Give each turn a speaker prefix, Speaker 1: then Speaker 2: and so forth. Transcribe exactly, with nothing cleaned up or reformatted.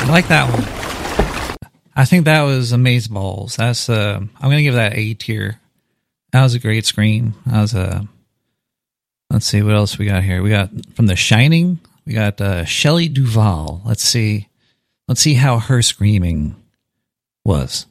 Speaker 1: I like that one. I think that was amazeballs. That's uh, I'm gonna give that A tier. That was a great scream. That was a. Let's see what else we got here. We got from The Shining. We got uh, Shelley Duvall. Let's see. Let's see how her screaming was.